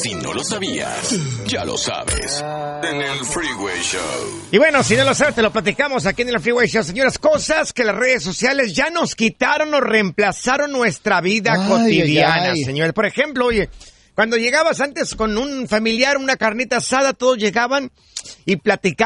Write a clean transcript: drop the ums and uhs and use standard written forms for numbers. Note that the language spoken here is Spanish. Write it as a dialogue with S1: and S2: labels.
S1: Si no lo sabías, ya lo sabes. En el Freeway Show.
S2: Y bueno, si no lo sabes, te lo platicamos aquí en el Freeway Show. Señoras, cosas que las redes sociales ya nos quitaron o reemplazaron nuestra vida cotidiana, señores. Por ejemplo, oye, cuando llegabas antes con un familiar, una carnita asada, todos llegaban y platicaban.